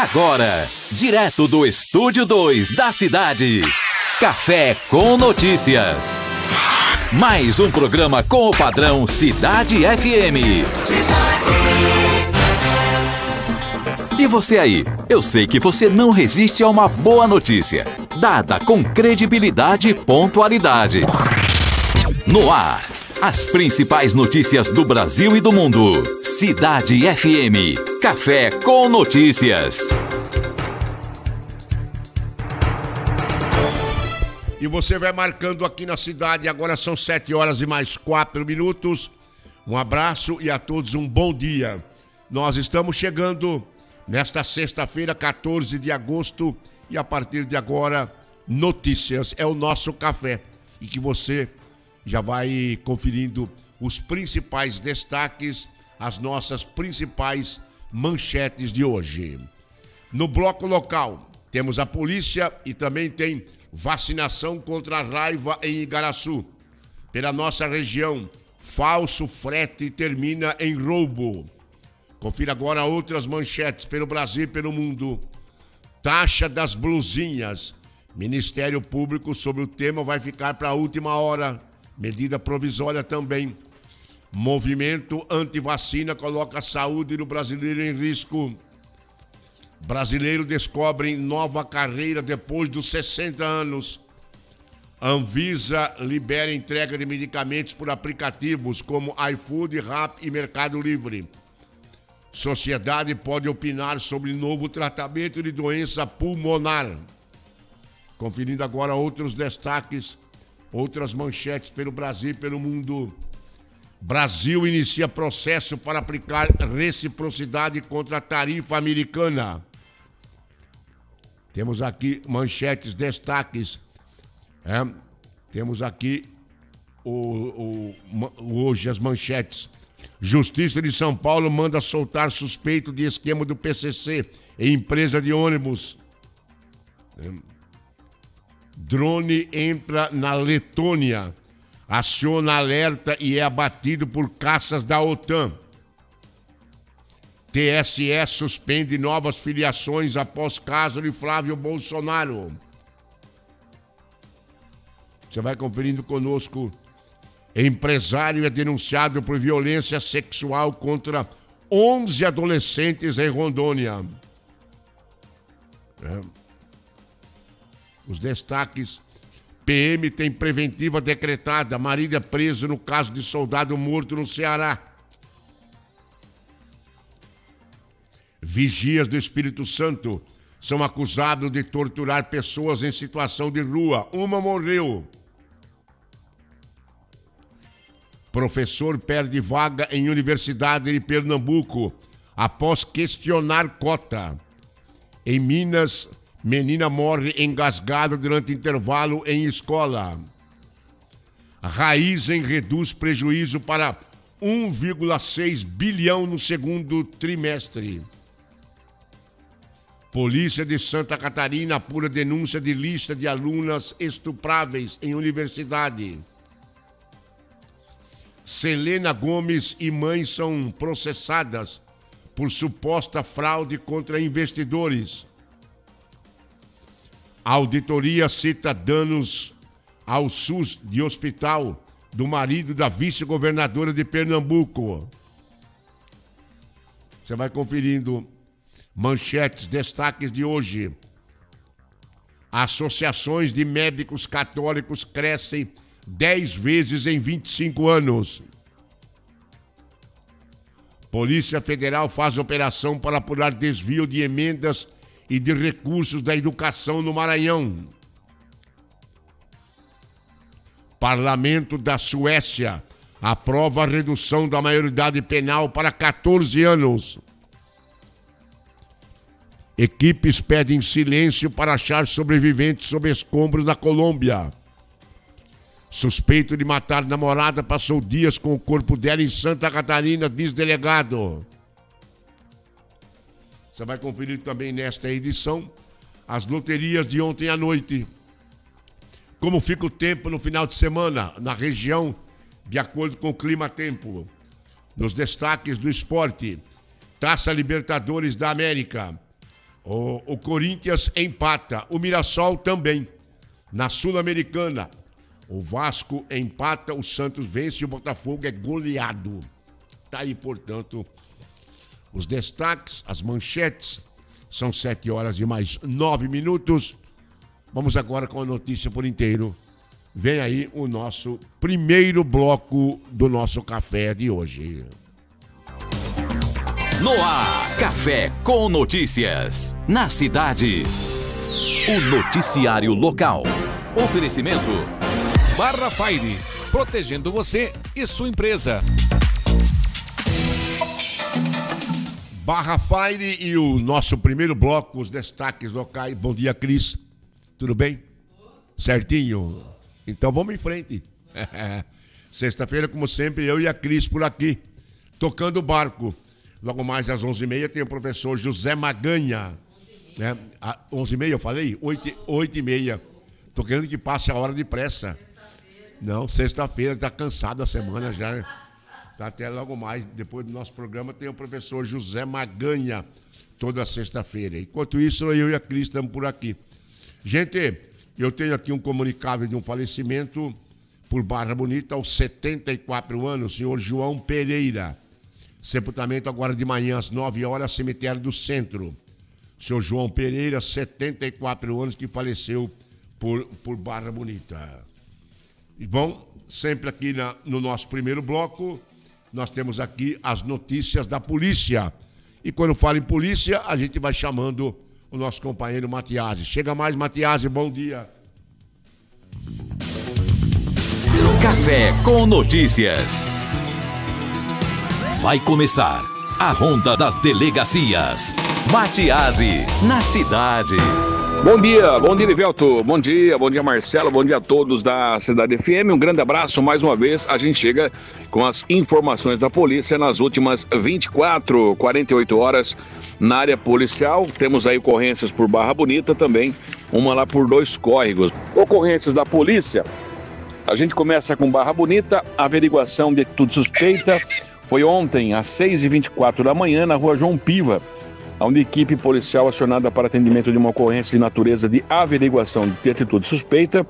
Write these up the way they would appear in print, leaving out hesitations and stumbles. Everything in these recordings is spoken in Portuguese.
Agora, direto do Estúdio 2 da cidade, Café com Notícias. Mais um programa com o padrão Cidade FM. E você aí, eu sei que você não resiste a uma boa notícia, dada com credibilidade e pontualidade. No ar, as principais notícias do Brasil e do mundo. Cidade FM, Café com Notícias. E você vai marcando aqui na cidade, agora são 7 horas e mais 4 minutos. Um abraço e a todos um bom dia. Nós estamos chegando nesta sexta-feira, 14 de agosto, e a partir de agora, notícias. É o nosso café. E que você já vai conferindo os principais destaques, as nossas principais manchetes de hoje. No bloco local, temos a polícia e também tem vacinação contra a raiva em Igaraçu. Pela nossa região, falso frete termina em roubo. Confira agora outras manchetes pelo Brasil e pelo mundo. Taxa das blusinhas. Ministério Público sobre o tema vai ficar para a última hora. Medida provisória também. Movimento anti-vacina coloca a saúde do brasileiro em risco. Brasileiro descobre nova carreira depois dos 60 anos. Anvisa libera entrega de medicamentos por aplicativos como iFood, Rappi e Mercado Livre. Sociedade pode opinar sobre novo tratamento de doença pulmonar. Conferindo agora outros destaques, outras manchetes pelo Brasil e pelo mundo. Brasil inicia processo para aplicar reciprocidade contra a tarifa americana. Temos aqui manchetes, destaques. Temos aqui hoje as manchetes. Justiça de São Paulo manda soltar suspeito de esquema do PCC em empresa de ônibus. Drone entra na Letônia, aciona alerta e é abatido por caças da OTAN. TSE suspende novas filiações após caso de Flávio Bolsonaro. Você vai conferindo conosco. Empresário é denunciado por violência sexual contra 11 adolescentes em Rondônia. Os destaques. PM tem preventiva decretada. Marido é preso no caso de soldado morto no Ceará. Vigias do Espírito Santo são acusados de torturar pessoas em situação de rua. Uma morreu. Professor perde vaga em Universidade de Pernambuco após questionar cota. Em Minas, menina morre engasgada durante intervalo em escola. Raizen reduz prejuízo para 1,6 bilhão no segundo trimestre. Polícia de Santa Catarina apura denúncia de lista de alunas estupráveis em universidade. Selena Gomes e mãe são processadas por suposta fraude contra investidores. A auditoria cita danos ao SUS de hospital do marido da vice-governadora de Pernambuco. Você vai conferindo manchetes, destaques de hoje. Associações de médicos católicos crescem 10 vezes em 25 anos. Polícia Federal faz operação para apurar desvio de emendas e de recursos da educação no Maranhão. Parlamento da Suécia aprova a redução da maioridade penal para 14 anos. Equipes pedem silêncio para achar sobreviventes sob escombros na Colômbia. Suspeito de matar namorada passou dias com o corpo dela em Santa Catarina, diz delegado. Você vai conferir também nesta edição as loterias de ontem à noite. Como fica o tempo no final de semana na região, de acordo com o clima-tempo. Nos destaques do esporte, Taça Libertadores da América. O Corinthians empata, o Mirassol também. Na Sul-Americana, o Vasco empata, o Santos vence e o Botafogo é goleado. Tá aí, portanto, os destaques, as manchetes. São 7 horas e mais 9 minutos. Vamos agora com a notícia por inteiro. Vem aí o nosso primeiro bloco do nosso café de hoje. No ar, Café com Notícias. Na cidade, o noticiário local. Oferecimento Barra Fire, protegendo você e sua empresa. Barra Fire e o nosso primeiro bloco, os destaques locais. Bom dia, Cris. Tudo bem? Certinho? Então vamos em frente. Sexta-feira, como sempre, eu e a Cris por aqui, tocando o barco. Logo mais às 11h30 tem o professor José Maganha. 11h30 eu falei? 8h30. Tô querendo que passe a hora depressa. Não, sexta-feira, tá cansado a semana já. Tá até logo mais, depois do nosso programa, tem o professor José Maganha, toda sexta-feira. Enquanto isso, eu e a Cris estamos por aqui. Gente, eu tenho aqui um comunicado de um falecimento por Barra Bonita aos 74 anos, senhor João Pereira. Sepultamento agora de manhã às 9 horas, cemitério do Centro. Senhor João Pereira, 74 anos, que faleceu por Barra Bonita. E bom, sempre aqui no nosso primeiro bloco, nós temos aqui as notícias da polícia. E quando fala em polícia, a gente vai chamando o nosso companheiro Matiasi. Chega mais, Matiasi, bom dia. Café com Notícias. Vai começar a Ronda das Delegacias. Matiasi, na cidade. Bom dia, Livelto, bom dia, Marcelo, bom dia a todos da Cidade FM, um grande abraço, mais uma vez, a gente chega com as informações da polícia nas últimas 48 horas na área policial. Temos aí ocorrências por Barra Bonita também, uma lá por Dois Córregos. Ocorrências da polícia, a gente começa com Barra Bonita, averiguação de atitude suspeita, foi ontem às 6h24 da manhã na rua João Piva, onde a equipe policial acionada para atendimento de uma ocorrência de natureza de averiguação de atitude suspeita,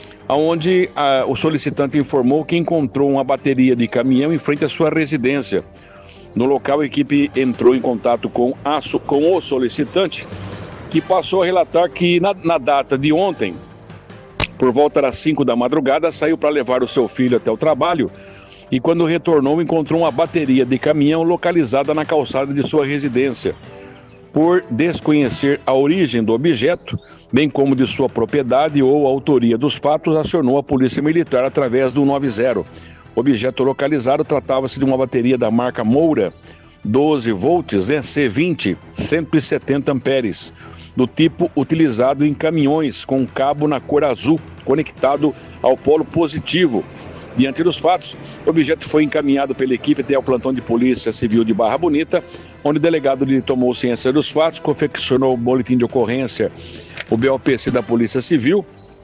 onde o solicitante informou que encontrou uma bateria de caminhão em frente à sua residência. No local, a equipe entrou em contato com o solicitante, que passou a relatar que na data de ontem, por volta das 5 da madrugada, saiu para levar o seu filho até o trabalho e quando retornou encontrou uma bateria de caminhão localizada na calçada de sua residência. Por desconhecer a origem do objeto, bem como de sua propriedade ou autoria dos fatos, acionou a Polícia Militar através do 90. O objeto localizado tratava-se de uma bateria da marca Moura, 12 volts EC20, 170 amperes, do tipo utilizado em caminhões com cabo na cor azul, conectado ao polo positivo. Diante dos fatos, o objeto foi encaminhado pela equipe até ao plantão de Polícia Civil de Barra Bonita, onde o delegado lhe tomou ciência dos fatos, confeccionou o boletim de ocorrência, o BOPC da Polícia Civil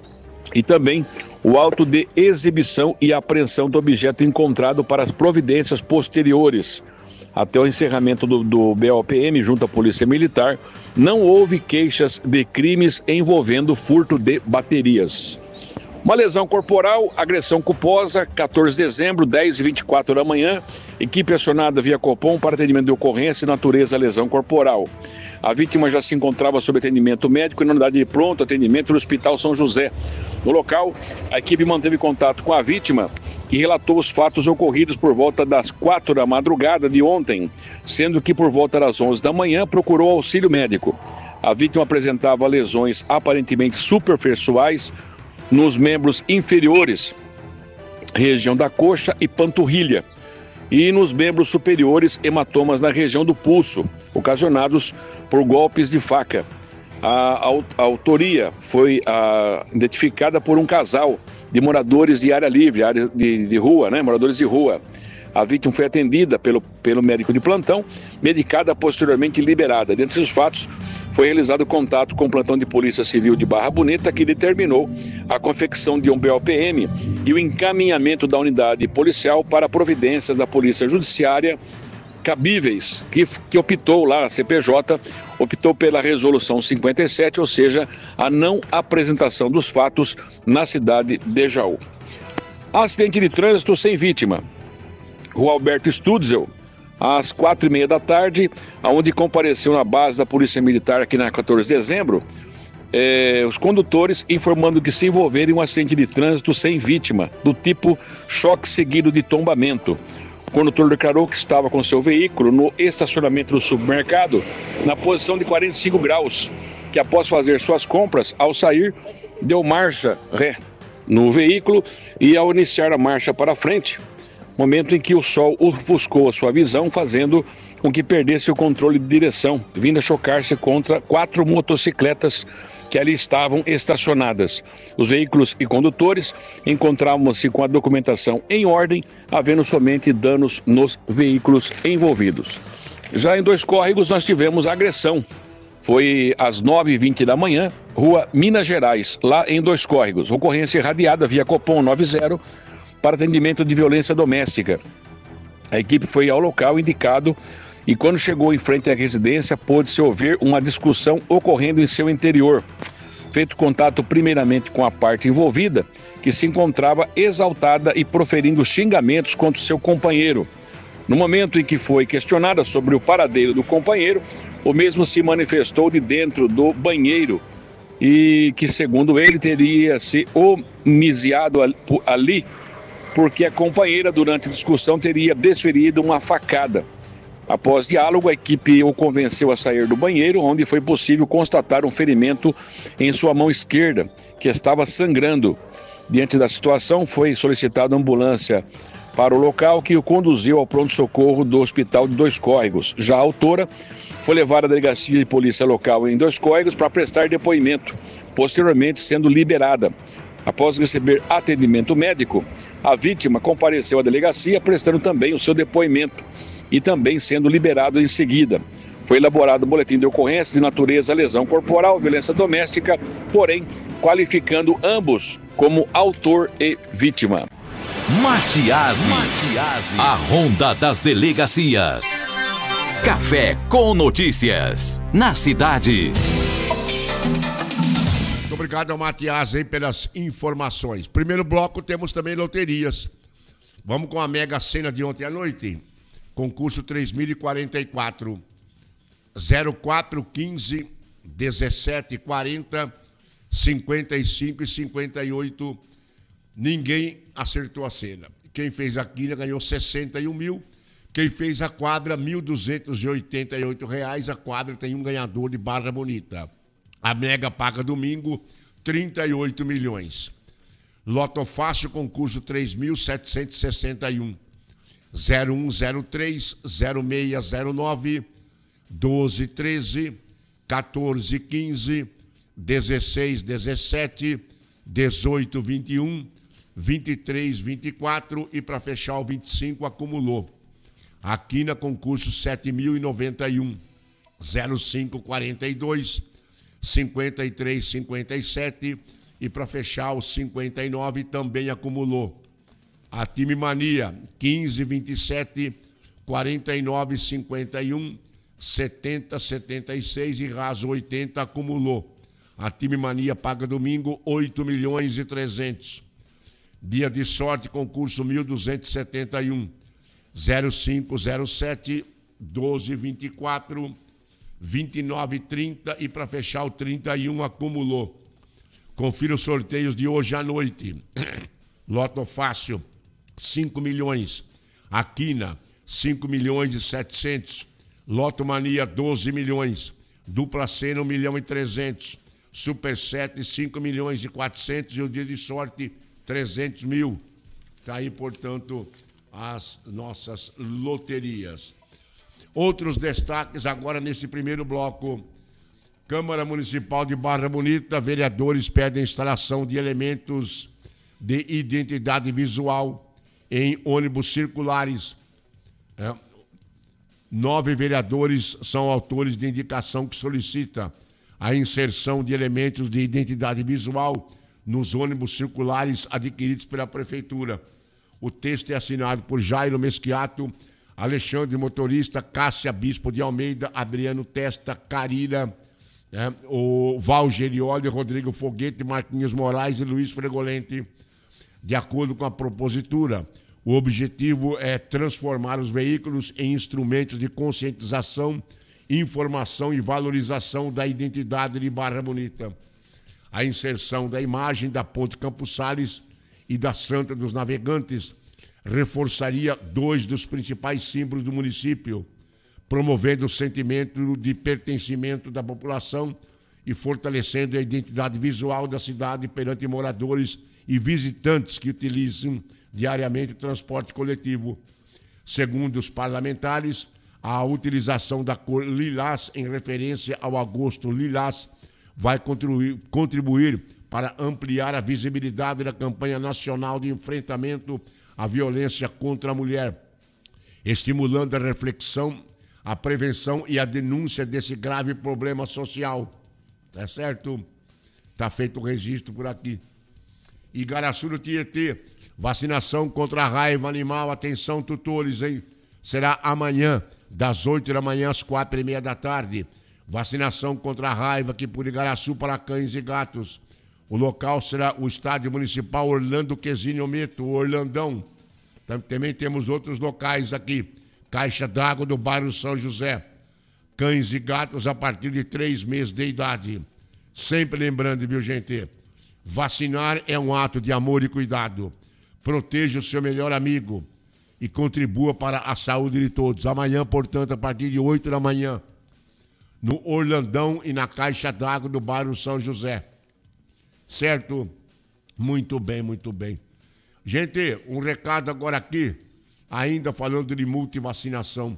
e também o auto de exibição e apreensão do objeto encontrado para as providências posteriores. Até o encerramento do BOPM junto à Polícia Militar, não houve queixas de crimes envolvendo furto de baterias. Uma lesão corporal, agressão culposa, 14 de dezembro, 10h24 da manhã, equipe acionada via Copom para atendimento de ocorrência e natureza lesão corporal. A vítima já se encontrava sob atendimento médico e na unidade de pronto atendimento no Hospital São José. No local, a equipe manteve contato com a vítima, que relatou os fatos ocorridos por volta das 4 da madrugada de ontem, sendo que por volta das 11 da manhã procurou auxílio médico. A vítima apresentava lesões aparentemente superficiais nos membros inferiores, região da coxa e panturrilha, e nos membros superiores, hematomas na região do pulso, ocasionados por golpes de faca. A autoria foi identificada por um casal de moradores de área livre, área de rua, moradores de rua. A vítima foi atendida pelo médico de plantão, medicada, posteriormente liberada. Dentre os fatos, foi realizado contato com o plantão de Polícia Civil de Barra Bonita, que determinou a confecção de um BOPM e o encaminhamento da unidade policial para providências da Polícia Judiciária cabíveis, que optou lá a CPJ optou pela resolução 57, ou seja, a não apresentação dos fatos na cidade de Jaú. Acidente de trânsito sem vítima. Rua Alberto Stutzel, às 4h30 da tarde, onde compareceu na base da Polícia Militar aqui na 14 de dezembro, os condutores informando que se envolveram em um acidente de trânsito sem vítima, do tipo choque seguido de tombamento. O condutor declarou que estava com seu veículo no estacionamento do supermercado, na posição de 45 graus, que após fazer suas compras, ao sair, deu marcha ré no veículo e ao iniciar a marcha para frente, momento em que o sol ofuscou a sua visão, fazendo com que perdesse o controle de direção, vindo a chocar-se contra 4 motocicletas que ali estavam estacionadas. Os veículos e condutores encontravam-se com a documentação em ordem, havendo somente danos nos veículos envolvidos. Já em Dois Córregos nós tivemos agressão. Foi às 9h20 da manhã, rua Minas Gerais, lá em Dois Córregos. Ocorrência irradiada via Copom 90 para atendimento de violência doméstica. A equipe foi ao local indicado e quando chegou em frente à residência, pôde-se ouvir uma discussão ocorrendo em seu interior. Feito contato primeiramente com a parte envolvida, que se encontrava exaltada e proferindo xingamentos contra o seu companheiro. No momento em que foi questionada sobre o paradeiro do companheiro, o mesmo se manifestou de dentro do banheiro e que, segundo ele, teria se homiciado ali porque a companheira, durante a discussão, teria desferido uma facada. Após diálogo, a equipe o convenceu a sair do banheiro, onde foi possível constatar um ferimento em sua mão esquerda, que estava sangrando. Diante da situação, foi solicitada ambulância para o local, que o conduziu ao pronto-socorro do Hospital de Dois Córregos. Já a autora foi levada à delegacia de polícia local em Dois Córregos para prestar depoimento, posteriormente sendo liberada. Após receber atendimento médico, a vítima compareceu à delegacia, prestando também o seu depoimento e também sendo liberado em seguida. Foi elaborado boletim de ocorrência de natureza lesão corporal, violência doméstica, porém qualificando ambos como autor e vítima. Matiasi, a ronda das delegacias. Café com notícias, na cidade. Muito obrigado ao Matiasi aí pelas informações. Primeiro bloco temos também loterias. Vamos com a Mega Sena de ontem à noite. Concurso 3044, 0415, 1740, 55 e 58. Ninguém acertou a cena. Quem fez a quina ganhou 61 mil. Quem fez a quadra, R$ 1.288. A quadra tem um ganhador de Barra Bonita. A Mega paga domingo, 38 milhões. Loto Fácil, concurso 3.761. 0103, 0609, 1213, 1415, 1617, 1821, 2324 e para fechar o 25 acumulou. Aqui na concurso 7.091, 0542, 5357 e para fechar o 59 também acumulou. A Time Mania, 1527, 4951, 7076 e raso 80 acumulou. A Time Mania paga domingo 8 milhões e 300. Dia de sorte, concurso 1271, 0507, 1224, 2930 e para fechar o 31 acumulou. Confira os sorteios de hoje à noite. Loto Fácil, 5 milhões. A Quina, 5 milhões e 700. Loto Mania, 12 milhões. Dupla Sena, 1 milhão e 300. Super 7, 5 milhões e 400. E o dia de sorte, 300 mil. Está aí, portanto, as nossas loterias. Outros destaques agora nesse primeiro bloco. Câmara Municipal de Barra Bonita, vereadores pedem instalação de elementos de identidade visual em ônibus circulares. 9 vereadores são autores de indicação que solicita a inserção de elementos de identidade visual nos ônibus circulares adquiridos pela Prefeitura. O texto é assinado por Jairo Mesquiato, Alexandre Motorista, Cássia Bispo de Almeida, Adriano Testa, Carira, né? O Val Gerioli, Rodrigo Foguete, Marquinhos Moraes e Luiz Fregolente. De acordo com a propositura, o objetivo é transformar os veículos em instrumentos de conscientização, informação e valorização da identidade de Barra Bonita. A inserção da imagem da Ponte Campos Sales e da Santa dos Navegantes reforçaria dois dos principais símbolos do município, promovendo o sentimento de pertencimento da população e fortalecendo a identidade visual da cidade perante moradores e visitantes que utilizam diariamente o transporte coletivo. Segundo os parlamentares, a utilização da cor lilás em referência ao agosto lilás vai contribuir para ampliar a visibilidade da campanha nacional de enfrentamento à violência contra a mulher, estimulando a reflexão, a prevenção e a denúncia desse grave problema social. Tá certo? Tá feito o registro por aqui. Igaraçu do Tietê, vacinação contra a raiva animal, atenção tutores, hein? Será amanhã, das 8 da manhã às 4h30 da tarde. Vacinação contra a raiva aqui por Igaraçu para cães e gatos. O local será o Estádio Municipal Orlando Quesinho Meto, Orlandão. Também temos outros locais aqui. Caixa d'Água do bairro São José. Cães e gatos a partir de 3 meses de idade. Sempre lembrando, viu, gente? Vacinar é um ato de amor e cuidado. Proteja o seu melhor amigo e contribua para a saúde de todos. Amanhã, portanto, a partir de 8 da manhã, no Orlandão e na Caixa d'Água do bairro São José. Certo? Muito bem, muito bem. Gente, um recado agora aqui, ainda falando de multivacinação.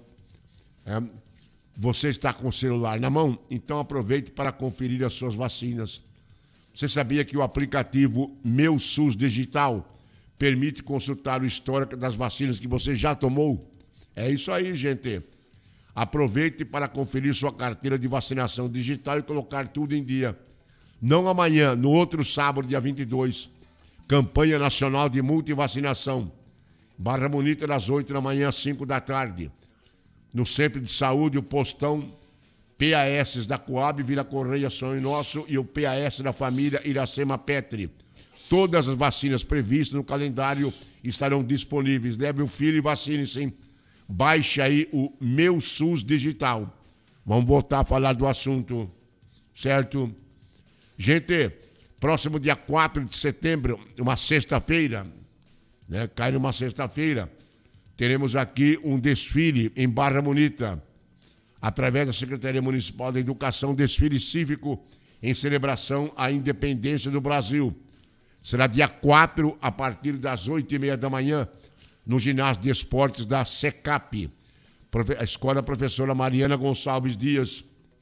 Você está com o celular na mão? Então aproveite para conferir as suas vacinas. Você sabia que o aplicativo Meu SUS Digital permite consultar o histórico das vacinas que você já tomou? É isso aí, gente. Aproveite para conferir sua carteira de vacinação digital e colocar tudo em dia. Não amanhã, no outro sábado, dia 22. Campanha Nacional de Multivacinação. Barra Bonita, das 8 da manhã às 5 da tarde. No Centro de Saúde, o postão PAS da Coab, Vila Correia, Sonho Nosso, e o PAS da família Iracema Petri. Todas as vacinas previstas no calendário estarão disponíveis. Leve o filho e vacine-se. Baixe aí o Meu SUS Digital. Vamos voltar a falar do assunto, certo? Gente, próximo dia 4 de setembro, uma sexta-feira, né? Cai numa sexta-feira, teremos aqui um desfile em Barra Bonita, através da Secretaria Municipal da Educação, desfile cívico em celebração à independência do Brasil. Será dia 4, a partir das 8h30 da manhã, no ginásio de esportes da SECAP, a Escola Professora Mariana Gonçalves Dias.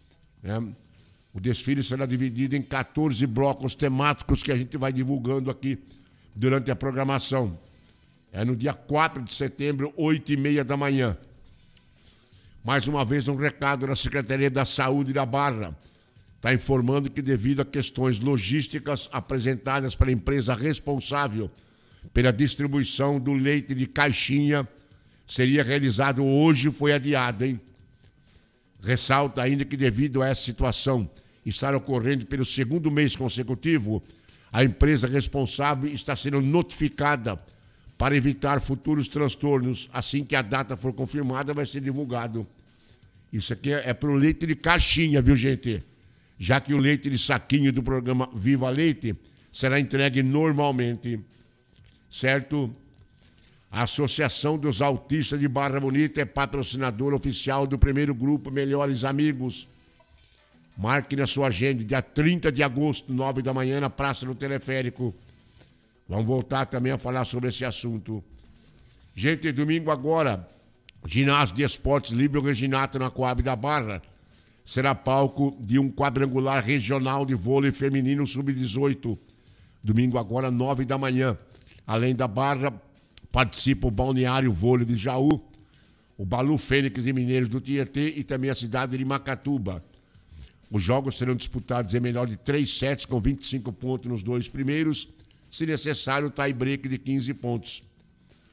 O desfile será dividido em 14 blocos temáticos que a gente vai divulgando aqui durante a programação. É no dia 4 de setembro, 8h30 da manhã. Mais uma vez, um recado da Secretaria da Saúde da Barra. Está informando que, devido a questões logísticas apresentadas pela empresa responsável pela distribuição do leite de caixinha, seria realizado hoje, foi adiado, hein? Ressalta ainda que, devido a essa situação estar ocorrendo pelo segundo mês consecutivo, a empresa responsável está sendo notificada para evitar futuros transtornos. Assim que a data for confirmada, vai ser divulgado. Isso aqui é para o leite de caixinha, viu, gente? Já que o leite de saquinho do programa Viva Leite será entregue normalmente, certo? A Associação dos Autistas de Barra Bonita é patrocinadora oficial do primeiro grupo Melhores Amigos. Marque na sua agenda, dia 30 de agosto, 9 da manhã, na Praça do Teleférico. Vamos voltar também a falar sobre esse assunto. Gente, domingo agora, ginásio de esportes Líbero Reginato na Coab da Barra será palco de um quadrangular regional de vôlei feminino sub-18. Domingo agora, 9 da manhã. Além da Barra, participa o Balneário Vôlei de Jaú, o Balu Fênix e Mineiros do Tietê e também a cidade de Macatuba. Os jogos serão disputados em melhor de 3 sets com 25 pontos nos 2 primeiros, se necessário, tie-break de 15 pontos.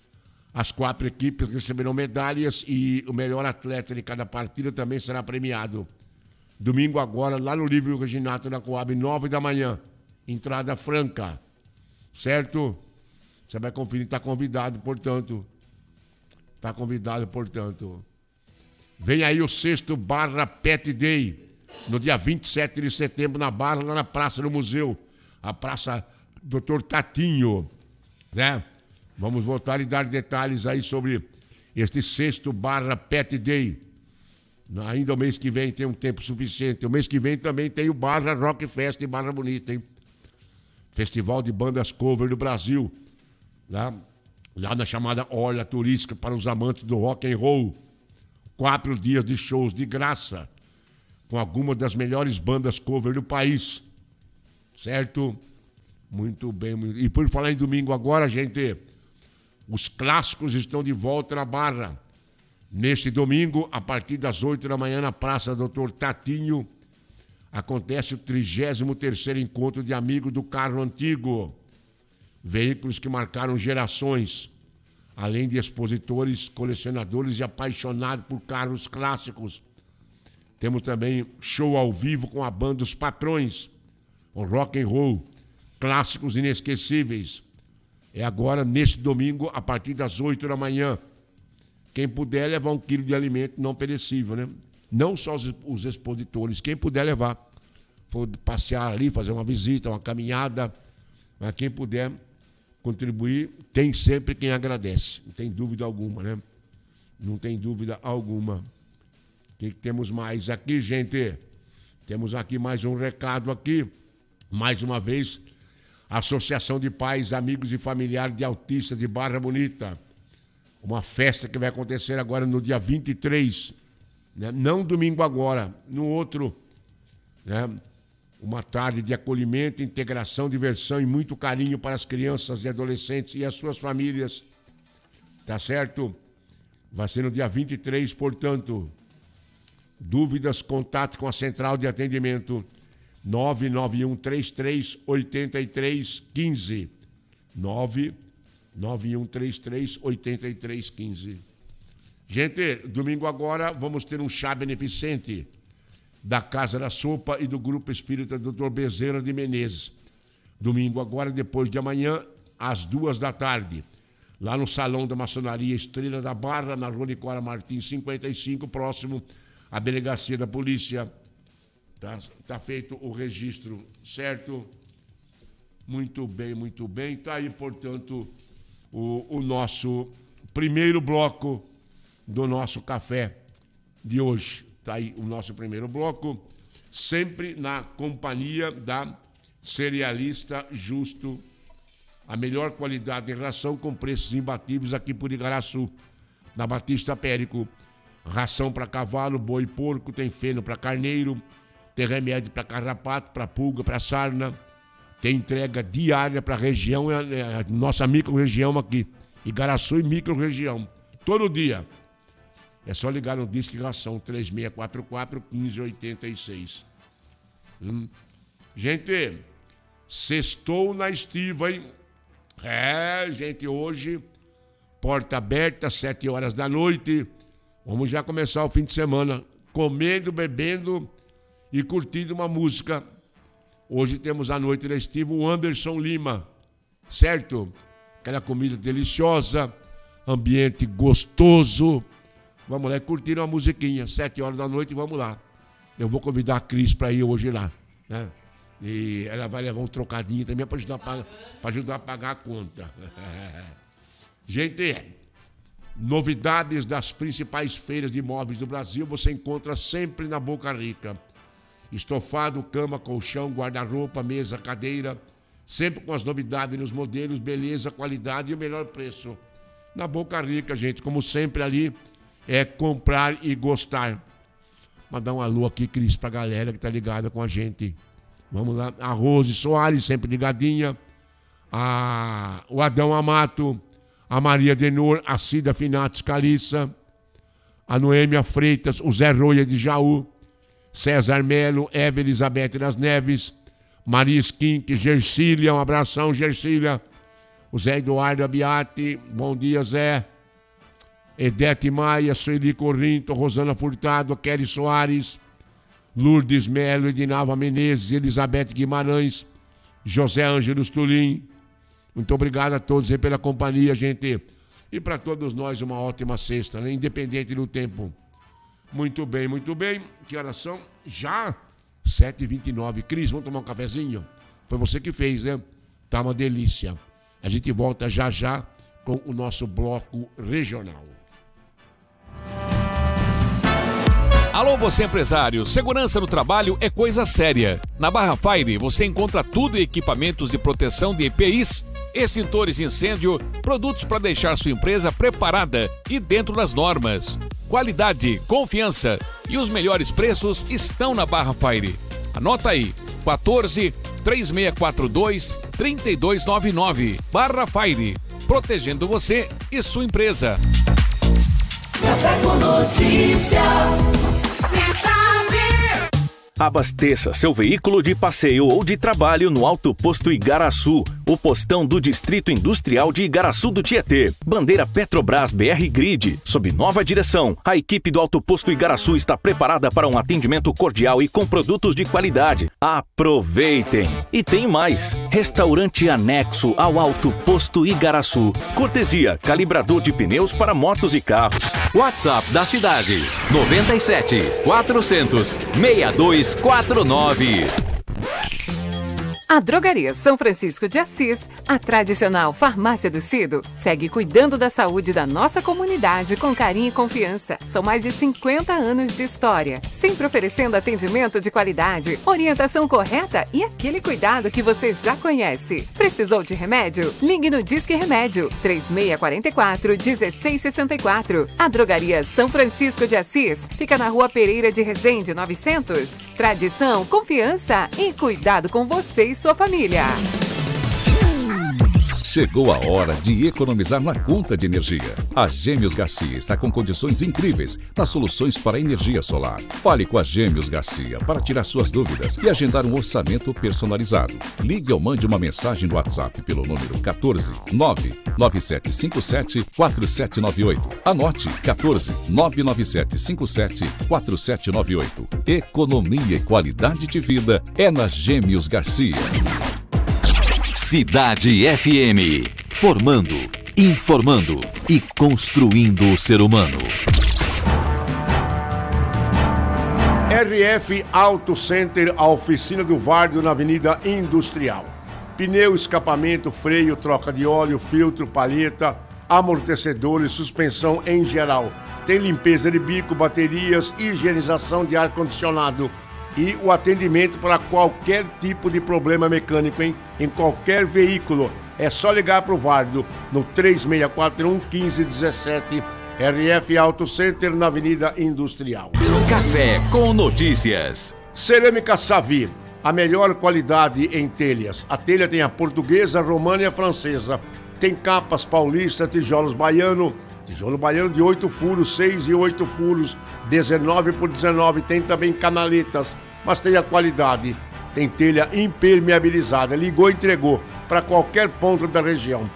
As 4 equipes receberão medalhas e o melhor atleta de cada partida também será premiado. Domingo agora, lá no Livro Reginato da Coab, 9 da manhã. Entrada franca. Certo? Você vai conferir, está convidado, portanto. Está convidado, portanto. Vem aí o 6º Barra Pet Day, no dia 27 de setembro, na Barra, lá na Praça do Museu. A Praça Dr. Tatinho, né? Vamos voltar e dar detalhes aí sobre este 6º Barra Pet Day. Ainda o mês que vem tem um tempo suficiente. O mês que vem também tem o Barra Rock Fest em Barra Bonita, hein? Festival de bandas cover do Brasil. Lá na chamada Orla Turística para os amantes do rock and roll. 4 dias de shows de graça com algumas das melhores bandas cover do país. Certo? Muito bem. E por falar em domingo agora, gente, os clássicos estão de volta na Barra. Neste domingo, a partir das 8 da manhã, na Praça Dr. Tatinho, acontece o 33º Encontro de Amigos do Carro Antigo. Veículos que marcaram gerações, além de expositores, colecionadores e apaixonados por carros clássicos. Temos também show ao vivo com a banda Os Patrões, o rock and roll, clássicos inesquecíveis. É agora, neste domingo, a partir das 8 da manhã. Quem puder levar 1 quilo de alimento não perecível, né? Não só os expositores, quem puder levar. For passear ali, fazer uma visita, uma caminhada. Mas quem puder contribuir, tem sempre quem agradece. Não tem dúvida alguma, né? Não tem dúvida alguma. O que temos mais aqui, gente? Temos aqui mais um recado aqui. Mais uma vez, Associação de Pais, Amigos e Familiares de Autistas de Barra Bonita. Uma festa que vai acontecer agora no dia 23, né? Não domingo agora, no outro, né? Uma tarde de acolhimento, integração, diversão e muito carinho para as crianças e adolescentes e as suas famílias. Tá certo? Vai ser no dia 23, portanto. Dúvidas, contato com a Central de Atendimento 991338315. 991338315. Gente, domingo agora vamos ter um chá beneficente da Casa da Sopa e do Grupo Espírita Dr. Bezerra de Menezes. Domingo agora, depois de amanhã, às 2 da tarde, lá no Salão da Maçonaria Estrela da Barra, na Rua Nicola Martins, 55, próximo à Delegacia da Polícia. Tá feito o registro, certo? Muito bem, muito bem. Tá aí, portanto, o nosso primeiro bloco do nosso café de hoje. Tá aí o nosso primeiro bloco, sempre na companhia da Cerealista Justo, a melhor qualidade de ração com preços imbatíveis aqui por Igaraçu, na Batista Périco. Ração para cavalo, boi e porco, tem feno para carneiro, tem remédio para carrapato, para pulga, para sarna, tem entrega diária para a região, a nossa micro-região aqui, Igaraçu e micro-região, todo dia. É só ligar no Disque Ração 3644-1586. Gente, sextou na estiva, hein? Gente, hoje, porta aberta, 7 horas da noite. Vamos já começar o fim de semana, comendo, bebendo e curtindo uma música. Hoje temos a noite da estiva o Anderson Lima, certo? Aquela comida deliciosa, ambiente gostoso. Vamos lá, curtir uma musiquinha, 7 horas da noite, vamos lá. Eu vou convidar a Cris para ir hoje lá, né? E ela vai levar um trocadinho também para ajudar a pagar a conta. Gente, novidades das principais feiras de imóveis do Brasil você encontra sempre na Boca Rica. Estofado, cama, colchão, guarda-roupa, mesa, cadeira, sempre com as novidades nos modelos, beleza, qualidade e o melhor preço. Na Boca Rica, gente, como sempre ali, é comprar e gostar. Mandar um alô aqui, Cris, pra galera que tá ligada com a gente. Vamos lá. A Rose Soares, sempre ligadinha. O Adão Amato. A Maria Denor. A Cida Finates Calissa. A Noêmia Freitas. O Zé Roia de Jaú. César Melo. Eva Elizabeth das Neves. Maria Skink. Gersília. Um abração, Gersília. O Zé Eduardo Abiati. Bom dia, Zé. Edete Maia, Sueli Corrinto, Rosana Furtado, Kelly Soares, Lourdes Melo, Edinalva Menezes, Elizabeth Guimarães, José Ângelos Tulim. Muito obrigado a todos aí pela companhia, gente. E para todos nós, uma ótima sexta, né? Independente do tempo. Muito bem, muito bem. Que horas são? Já 7h29. Cris, vamos tomar um cafezinho? Foi você que fez, né? Tá uma delícia. A gente volta já já com o nosso bloco regional. Alô, você empresário, segurança no trabalho é coisa séria. Na Barra Fire você encontra tudo em equipamentos de proteção de EPIs, extintores de incêndio, produtos para deixar sua empresa preparada e dentro das normas. Qualidade, confiança e os melhores preços estão na Barra Fire. Anota aí, 14 3642 3299. Barra Fire, protegendo você e sua empresa. Café com Notícia. Abasteça seu veículo de passeio ou de trabalho no Alto Posto Igaraçu, o postão do Distrito Industrial de Igaraçu do Tietê. Bandeira Petrobras BR Grid. Sob nova direção, a equipe do Alto Posto Igaraçu está preparada para um atendimento cordial e com produtos de qualidade. Aproveitem! E tem mais! Restaurante anexo ao Alto Posto Igaraçu. Cortesia, calibrador de pneus para motos e carros. WhatsApp da cidade, 97 400 6249. A Drogaria São Francisco de Assis, a tradicional farmácia do Cido, segue cuidando da saúde da nossa comunidade com carinho e confiança. São mais de 50 anos de história, sempre oferecendo atendimento de qualidade, orientação correta e aquele cuidado que você já conhece. Precisou de remédio? Ligue no Disque Remédio, 3644-1664. A Drogaria São Francisco de Assis fica na Rua Pereira de Resende, 900. Tradição, confiança e cuidado com você e sua família. Chegou a hora de economizar na conta de energia. A Gêmeos Garcia está com condições incríveis nas soluções para energia solar. Fale com a Gêmeos Garcia para tirar suas dúvidas e agendar um orçamento personalizado. Ligue ou mande uma mensagem no WhatsApp pelo número 14 99757 4798. Anote 14 99757 4798. Economia e qualidade de vida é na Gêmeos Garcia. Cidade FM. Formando, informando e construindo o ser humano. RF Auto Center, a oficina do Vardo na Avenida Industrial. Pneu, escapamento, freio, troca de óleo, filtro, palheta, amortecedores, suspensão em geral. Tem limpeza de bico, baterias, higienização de ar-condicionado. E o atendimento para qualquer tipo de problema mecânico, hein? Em qualquer veículo. É só ligar para o Vardo no 3641-1517. RF Auto Center na Avenida Industrial. Café com notícias. Cerâmica Savi, a melhor qualidade em telhas. A telha tem a portuguesa, a romana e a francesa. Tem capas paulista, tijolos baiano. Tijolo baiano de 8 furos, 6 e 8 furos, 19 por 19. Tem também canaletas, mas tem a qualidade. Tem telha impermeabilizada. Ligou e entregou para qualquer ponto da região.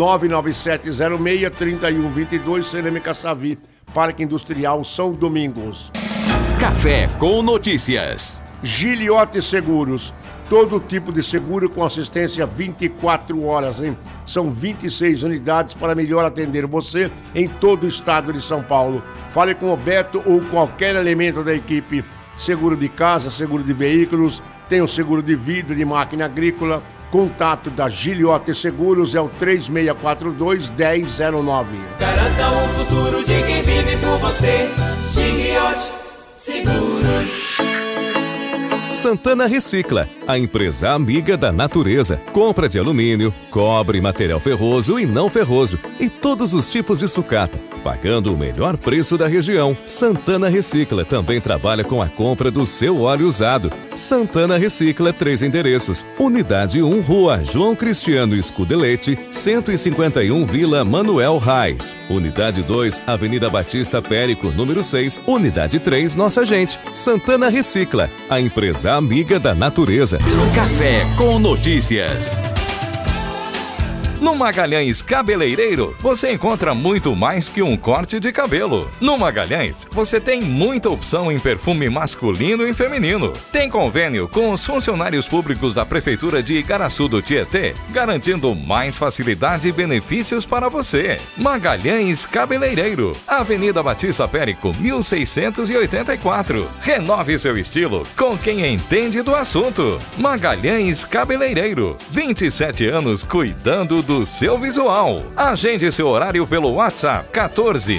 99706-3122, Cerâmica Savi, Parque Industrial São Domingos. Café com notícias. Giliote Seguros. Todo tipo de seguro com assistência 24 horas, hein? São 26 unidades para melhor atender você em todo o estado de São Paulo. Fale com o Beto ou qualquer elemento da equipe. Seguro de casa, seguro de veículos, tem o seguro de vida, de máquina agrícola. Contato da Giliote Seguros é o 3642-1009. Garanta o futuro de quem vive por você. Giliote Seguros. Santana Recicla, a empresa amiga da natureza. Compra de alumínio, cobre, material ferroso e não ferroso e todos os tipos de sucata, pagando o melhor preço da região. Santana Recicla também trabalha com a compra do seu óleo usado. Santana Recicla, 3 endereços. Unidade 1, Rua João Cristiano Scudelete, 151 Vila Manuel Reis. Unidade 2, Avenida Batista Périco, número 6. Unidade 3, Nossa Gente. Santana Recicla, a empresa amiga da natureza. Café com notícias. No Magalhães Cabeleireiro, você encontra muito mais que um corte de cabelo. No Magalhães, você tem muita opção em perfume masculino e feminino. Tem convênio com os funcionários públicos da Prefeitura de Igaraçu do Tietê, garantindo mais facilidade e benefícios para você. Magalhães Cabeleireiro, Avenida Batista Périco, 1684. Renove seu estilo com quem entende do assunto. Magalhães Cabeleireiro, 27 anos cuidando do seu visual. Agende seu horário pelo WhatsApp 14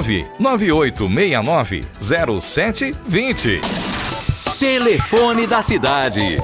99869 0720. Telefone da cidade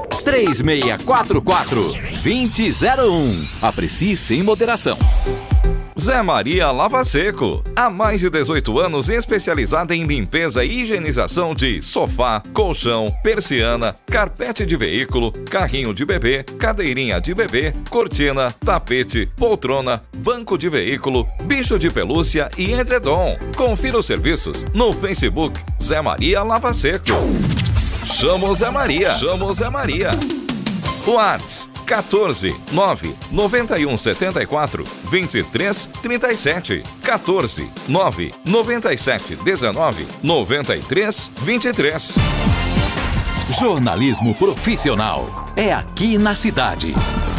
3644-2001. Aprecie sem moderação. Zé Maria Lava Seco. Há mais de 18 anos especializada em limpeza e higienização de sofá, colchão, persiana, carpete de veículo, carrinho de bebê, cadeirinha de bebê, cortina, tapete, poltrona, banco de veículo, bicho de pelúcia e edredom. Confira os serviços no Facebook Zé Maria Lava Seco. Chama o Zé Maria. Chama o Zé Maria. WhatsApp 14 9 91 74 23 37. 14 9 97 19 93 23. Jornalismo profissional é aqui na cidade.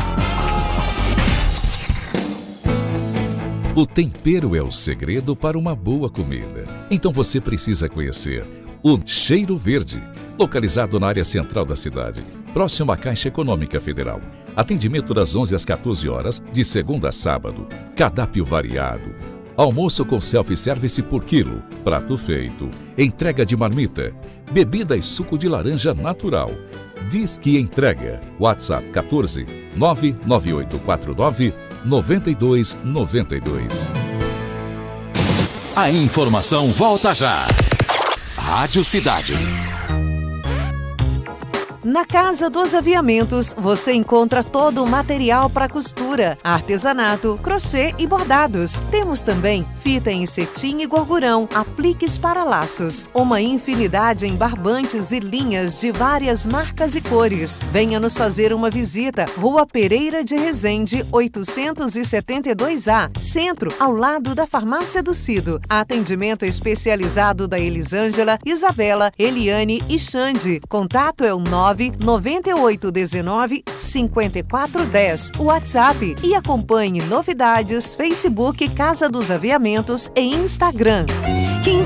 O tempero é o segredo para uma boa comida. Então você precisa conhecer o Cheiro Verde, localizado na área central da cidade, próximo à Caixa Econômica Federal. Atendimento das 11 às 14 horas, de segunda a sábado. Cardápio variado. Almoço com self-service por quilo. Prato feito. Entrega de marmita. Bebida e suco de laranja natural. Diz que entrega. WhatsApp 14 99849 9292. A informação volta já. Rádio Cidade. Na Casa dos Aviamentos, você encontra todo o material para costura, artesanato, crochê e bordados. Temos também fita em cetim e gorgurão, apliques para laços, uma infinidade em barbantes e linhas de várias marcas e cores. Venha nos fazer uma visita. Rua Pereira de Resende, 872A, Centro, ao lado da Farmácia do Cido. Atendimento especializado da Elisângela, Isabela, Eliane e Xande. Contato é o 99819 5410, WhatsApp, e acompanhe novidades, Facebook Casa dos Aviamentos e Instagram.